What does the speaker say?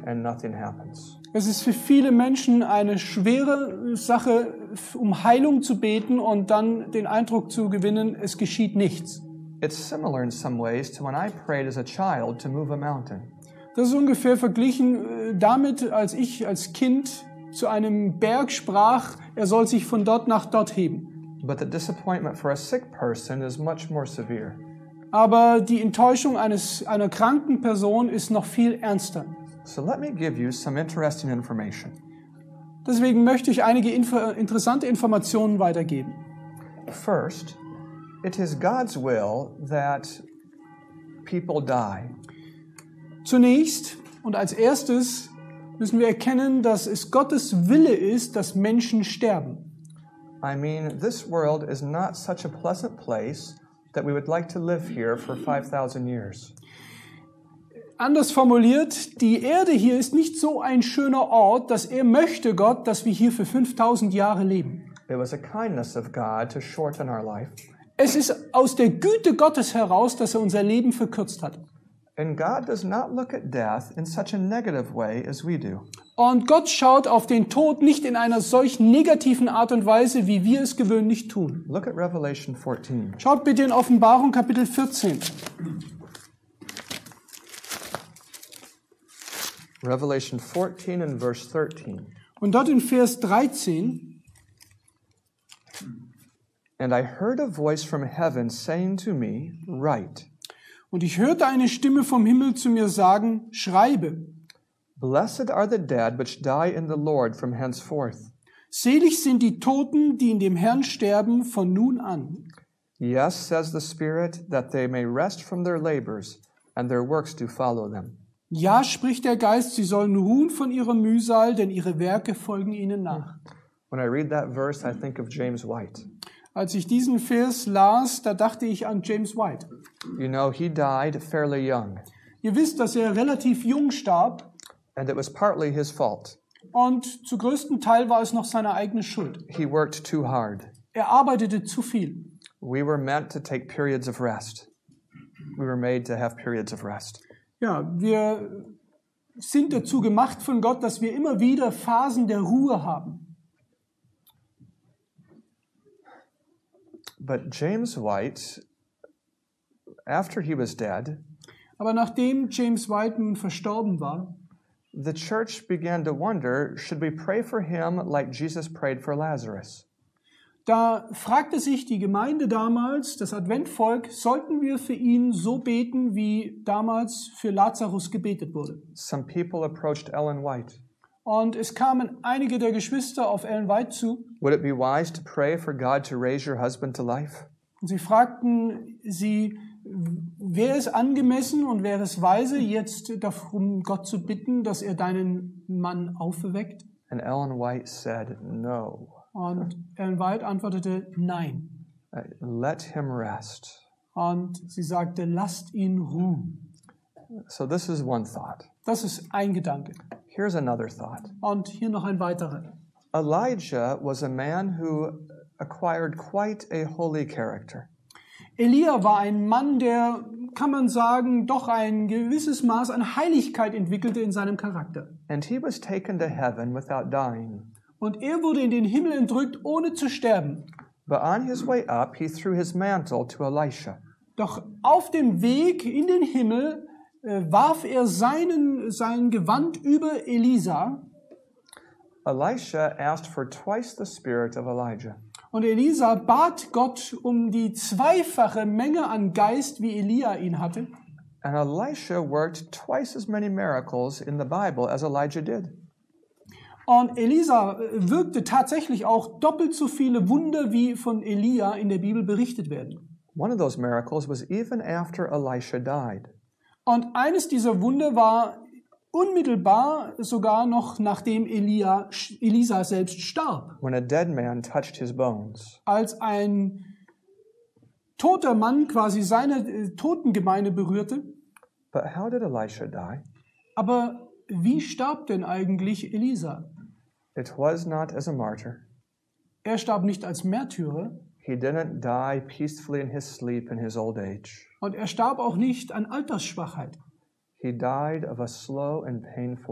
and nothing happens. Es ist für viele Menschen eine schwere Sache, um Heilung zu beten und dann den Eindruck zu gewinnen, es geschieht nichts. It's similar in some ways to when I prayed as a child to move a mountain. Das ist ungefähr verglichen damit, als ich als Kind zu einem Berg sprach, er soll sich von dort nach dort heben. But the disappointment for a sick person is much more severe. Aber die Enttäuschung einer kranken Person ist noch viel ernster. So let me give you some interesting information. Deswegen möchte ich einige interessante Informationen weitergeben. First, it is God's will that people die. Zunächst und als erstes müssen wir erkennen, dass es Gottes Wille ist, dass Menschen sterben. I mean, this world is not such a pleasant place that we would like to live here for 5,000 years. Anders formuliert, die Erde hier ist nicht so ein schöner Ort, dass möchte Gott, dass wir hier für 5000 Jahre leben. It was a kindness of God to shorten our life. Es ist aus der Güte Gottes heraus, dass er unser Leben verkürzt hat. And God does not look at death in such a negative way as we do. Und Gott schaut auf den Tod nicht in einer solch negativen Art und Weise, wie wir es gewöhnlich tun. Look at Revelation 14. Schaut bitte in Offenbarung Kapitel 14. Revelation 14 and verse 13. Und dort in Vers 13. And I heard a voice from heaven saying to me, Write. Und ich hörte eine Stimme vom Himmel zu mir sagen, schreibe. Blessed are the dead which die in the Lord from henceforth. Selig sind die Toten, die in dem Herrn sterben, von nun an. Yes, says the Spirit, that they may rest from their labors, and their works do follow them. Ja, spricht der Geist, sie sollen ruhen von ihrer Mühsal, denn ihre Werke folgen ihnen nach. When I read that verse, I think of James White. Als ich diesen Vers las, da dachte ich an James White. You know, he died fairly young, Ihr wisst, dass er relativ jung starb and it was partly his fault. und zu größten Teil war es noch seine eigene Schuld. He worked too hard. Er arbeitete zu viel. We were meant to take periods of rest. We were made to have periods of rest. Ja, wir sind dazu gemacht von Gott, dass wir immer wieder Phasen der Ruhe haben. But James White, after he was dead, Aber nachdem James White nun verstorben war, the church began to wonder, should we pray for him like Jesus prayed for Lazarus? da fragte sich die Gemeinde damals, das Adventvolk, sollten wir für ihn so beten, wie damals für Lazarus gebetet wurde. Some people approached Ellen White. Und es kamen einige der Geschwister auf Ellen White zu Would it be wise to pray for God to raise your husband to life? und sie fragten sie, wäre es angemessen und wäre es weise, jetzt darum Gott zu bitten, dass er deinen Mann auferweckt? And Ellen White said, no. Und Ellen White antwortete, nein. Let him rest. Und sie sagte, lasst ihn ruhen. So this is one thought. Das ist ein Gedanke. Here's another thought. Und hier noch ein weiterer. Elijah was a man who acquired quite a holy character. Elia war ein Mann, der, kann man sagen, doch ein gewisses Maß an Heiligkeit entwickelte in seinem Charakter. And he was taken to heaven without dying. Und er wurde in den Himmel entrückt, ohne zu sterben. But on his way up, he threw his mantle to Elisha. Doch auf dem Weg in den Himmel warf er sein Gewand über Elisa. Elisha asked for twice the spirit of Elijah. Und Elisa bat Gott um die zweifache Menge an Geist, wie Elia ihn hatte. And Elisha worked twice as many miracles in the Bible as Elijah did. Und Elisa wirkte tatsächlich auch doppelt so viele Wunder, wie von Elia in der Bibel berichtet werden. One of those miracles was even after Elisha died. Und eines dieser Wunder war unmittelbar sogar noch nachdem Elisa selbst starb. When a dead man touched his bones. Als ein toter Mann quasi seine Totengemeinde berührte. But how did Elisha die? Aber wie starb denn eigentlich Elisa? It was not as a martyr. Er starb nicht als Märtyrer. He didn't die peacefully in his sleep in his old age. Und er starb auch nicht an Altersschwachheit. He died of a slow and painful